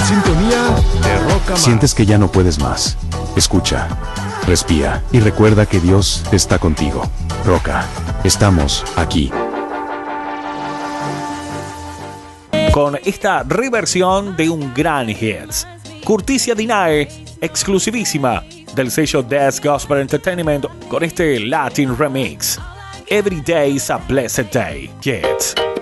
sintonía de Roca Más. ¿Sientes que ya no puedes más? Escucha, respira y recuerda que Dios está contigo. Roca, estamos aquí. Con esta reversión de un gran hits. Curticia Dinae, exclusivísima del sello Death Gospel Entertainment con este Latin remix. Every day is a blessed day, kids.